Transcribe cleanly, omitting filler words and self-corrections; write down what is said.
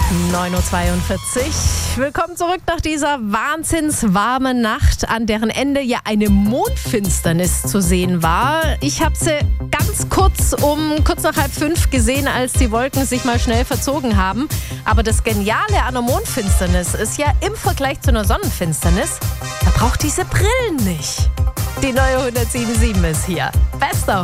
9:42 Uhr. Willkommen zurück nach dieser wahnsinnswarmen Nacht, an deren Ende ja eine Mondfinsternis zu sehen war. Ich habe sie ganz kurz nach 4:30 gesehen, als die Wolken sich mal schnell verzogen haben. Aber das Geniale an einer Mondfinsternis ist ja im Vergleich zu einer Sonnenfinsternis, da braucht diese Brillen nicht. Die neue 107.7 ist hier. Bester